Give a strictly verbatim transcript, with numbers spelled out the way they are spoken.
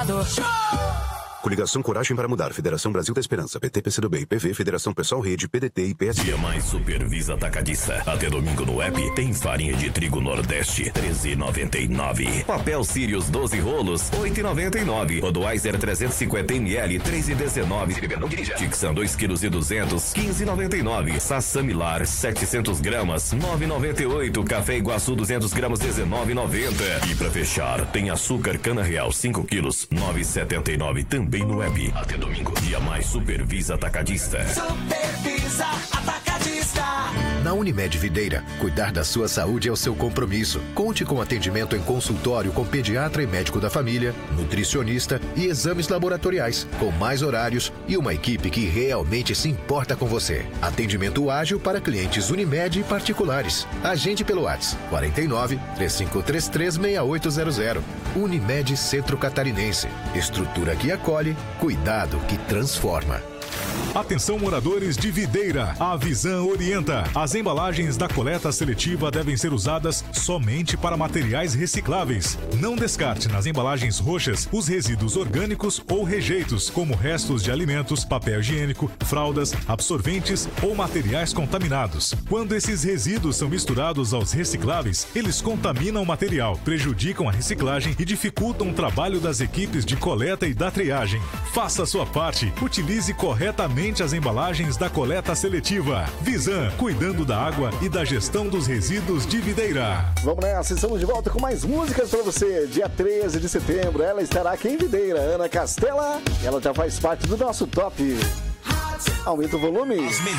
supermercado. Coligação Coragem para Mudar, Federação Brasil da Esperança, P T, P C do B, I P V, Federação Pessoal Rede, P D T e P S D. Dia Mais Supervisa Atacadista. Até domingo no app tem farinha de trigo Nordeste, treze reais e noventa e nove centavos. Papel Sirius doze rolos, oito reais e noventa e nove centavos. Budweiser trezentos e cinquenta mililitros, três reais e dezenove centavos. Tixan dois quilos e duzentos, quinze reais e noventa e nove centavos. Sassamilar setecentos gramas, nove reais e noventa e oito centavos. Café Iguaçu duzentos gramas, dezenove reais e noventa centavos. E pra fechar, tem açúcar Cana Real cinco quilos, nove reais e setenta e nove centavos. Também no app. Até domingo, Dia Mais Supervisa Atacadista. Supervisa Atacadista. Na Unimed Videira, cuidar da sua saúde é o seu compromisso. Conte com atendimento em consultório com pediatra e médico da família, nutricionista e exames laboratoriais, com mais horários e uma equipe que realmente se importa com você. Atendimento ágil para clientes Unimed e particulares. Agende pelo WhatsApp quarenta e nove, três cinco três três, seis oito zero zero. Unimed Centro Catarinense. Estrutura que acolhe, cuidado que transforma. Atenção, moradores de Videira, a Visan orienta. As embalagens da coleta seletiva devem ser usadas somente para materiais recicláveis. Não descarte nas embalagens roxas os resíduos orgânicos ou rejeitos, como restos de alimentos, papel higiênico, fraldas, absorventes ou materiais contaminados. Quando esses resíduos são misturados aos recicláveis, eles contaminam o material, prejudicam a reciclagem e dificultam o trabalho das equipes de coleta e da triagem. Faça a sua parte, utilize corretamente as embalagens da coleta seletiva. Visan, cuidando da água e da gestão dos resíduos de Videira. Vamos nessa, estamos de volta com mais músicas pra você. Dia treze de setembro, ela estará aqui em Videira, Ana Castela. Ela já faz parte do nosso top. Aumenta o volume.